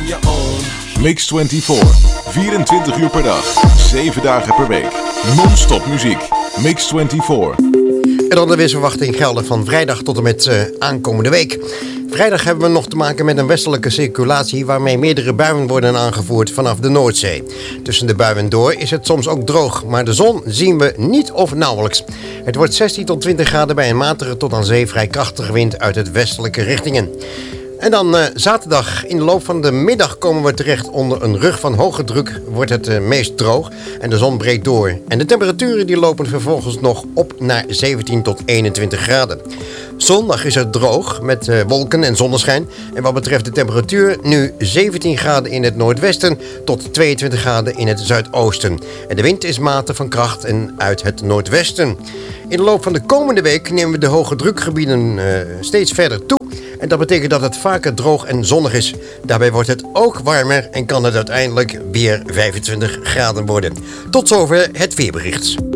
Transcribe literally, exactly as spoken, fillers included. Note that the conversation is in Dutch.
on your own. Mix vierentwintig. vierentwintig uur per dag. zeven dagen per week. Non-stop muziek. Mix vierentwintig. En dan de weersverwachting gelden van vrijdag tot en met uh, aankomende week. Vrijdag hebben we nog te maken met een westelijke circulatie waarmee meerdere buien worden aangevoerd vanaf de Noordzee. Tussen de buien door is het soms ook droog, maar de zon zien we niet of nauwelijks. Het wordt zestien tot twintig graden bij een matige tot aan zee vrij krachtige wind uit het westelijke richtingen. En dan uh, zaterdag in de loop van de middag komen we terecht onder een rug van hoge druk. Wordt het uh, meest droog en de zon breekt door. En de temperaturen die lopen vervolgens nog op naar zeventien tot eenentwintig graden. Zondag is het droog met uh, wolken en zonneschijn. En wat betreft de temperatuur nu zeventien graden in het noordwesten tot tweeëntwintig graden in het zuidoosten. En de wind is matig van kracht en uit het noordwesten. In de loop van de komende week nemen we de hoge drukgebieden uh, steeds verder toe. En dat betekent dat het vaker droog en zonnig is. Daarbij wordt het ook warmer en kan het uiteindelijk weer vijfentwintig graden worden. Tot zover het weerbericht.